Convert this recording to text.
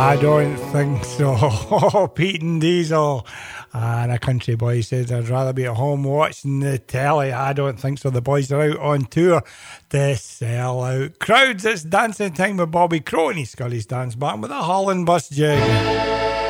I don't think so. Pete and Diesel. And a country boy says, I'd rather be at home watching the telly. I don't think so. The boys are out on tour to sell out crowds. It's Dancing Time with Bobby Crow, and he's got his dance band with a Holland Bus Jig.